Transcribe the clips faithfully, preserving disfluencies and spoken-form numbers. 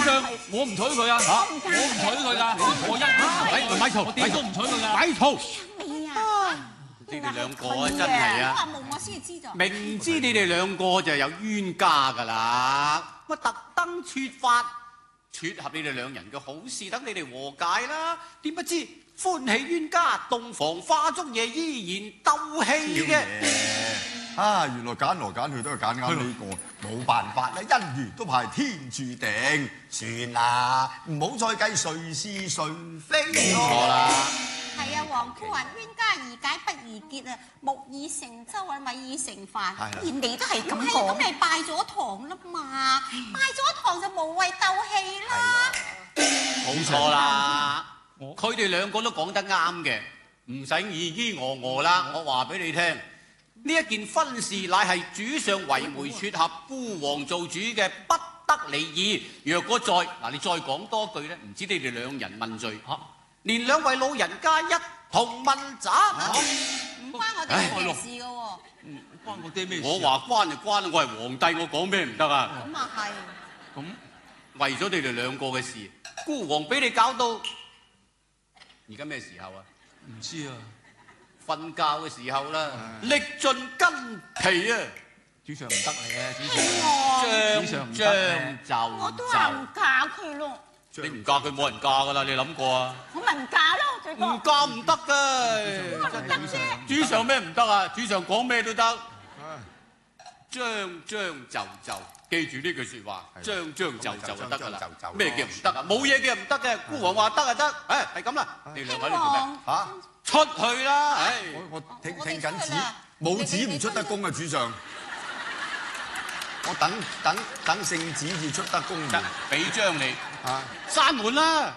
相，我唔娶佢啊！嚇，我唔娶佢㗎，我一，咪嘈，我點都唔娶佢㗎，咪嘈！ 你啊， 你哋兩個啊，真係啊！ 話冇我先知咋。 明知你哋兩個就有冤家㗎啦，我特登設法撮合你哋兩人嘅好事，等你哋和解啦。點不知歡喜冤家，洞房花燭夜依然鬥氣嘅。 啊，原來揀來揀去都係揀啱呢個，冇辦法啦，姻緣都係天注定。算啦，唔好再計誰是誰非。 冇錯啦。 係啊，黃夫話冤家宜解不宜結啊，木已成舟啊，米已成飯。而你都係咁講，咁你拜咗堂啦嘛，拜咗堂就無謂鬥氣啦。 冇錯啦，佢哋兩個都講得啱嘅，唔使咿咿我我啦。我話俾你聽，呢一件婚事乃係主上為媒撮合，孤王做主嘅，不得離異。若果再嗱，你再講多句咧，唔知你哋兩人問罪，連兩位老人家一同問責， 唔關我哋咩事嘅喎。 關我爹咩事？ 我話關就關，我係皇帝，我講咩唔得啊？ 咁啊係。 咁為咗你哋兩個嘅事，孤王俾你搞到而家咩時候啊？ 唔知啊。 瞓覺嘅時候啦，歷盡筋皮啊！ 主上唔得咧，主上將將就我都話唔就。 嫁佢咯。 你唔嫁佢冇人嫁噶啦，你諗過啊？ 我咪唔嫁咯，最多。 唔嫁唔得噶。 點解唔得啫？ 主上咩唔得啊？主上講咩都得。將將就就，記住呢句説話，將將就就就得噶啦。咩叫唔得啊？冇嘢叫唔得嘅。孤王話得就得，誒係咁啦。你兩位你做咩？嚇？出去啦！唉， 我我聽聽緊旨，冇旨唔出得宮啊，主上。我等等等聖旨至出得宮。 得，俾張你。 啊！ 閂門啦！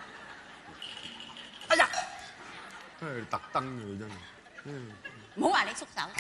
哎呀！ 誒，特登嘅真係。 唔好話你縮手。